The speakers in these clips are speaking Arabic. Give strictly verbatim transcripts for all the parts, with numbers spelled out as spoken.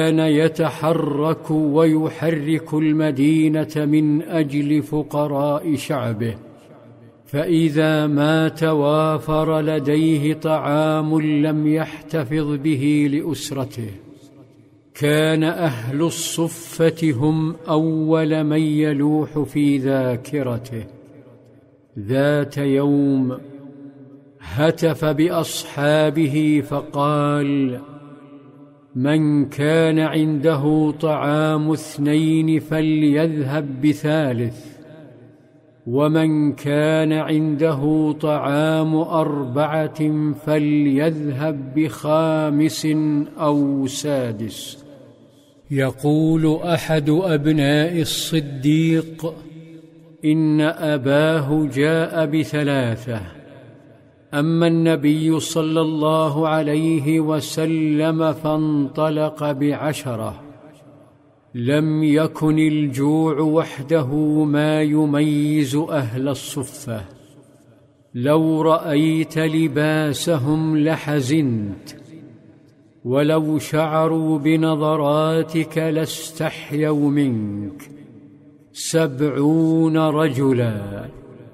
كان يتحرك ويحرك المدينة من أجل فقراء شعبه، فإذا ما توافر لديه طعام لم يحتفظ به لأسرته كان أهل الصفة هم أول من يلوح في ذاكرته. ذات يوم هتف بأصحابه فقال: من كان عنده طعام اثنين فليذهب بثالث، ومن كان عنده طعام أربعة فليذهب بخامس أو سادس. يقول أحد أبناء الصديق: إن أباه جاء بثلاثة، أما النبي صلى الله عليه وسلم فانطلق بعشرة. لم يكن الجوع وحده ما يميز أهل الصفة، لو رأيت لباسهم لحزنت، ولو شعروا بنظراتك لاستحيوا منك. سبعون رجلا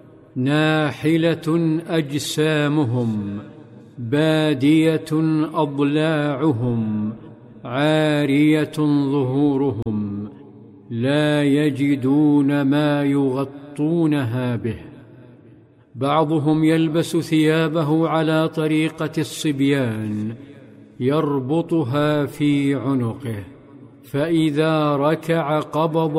ناحلة أجسامهم، بادية أضلاعهم، عارية ظهورهم، لا يجدون ما يغطونها به. بعضهم يلبس ثيابه على طريقة الصبيان، يربطها في عنقه، فإذا ركع قبض